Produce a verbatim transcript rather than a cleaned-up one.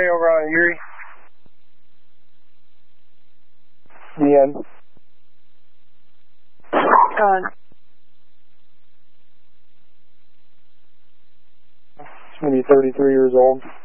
over on Erie. The end. Gone. She's going to be thirty-three years old.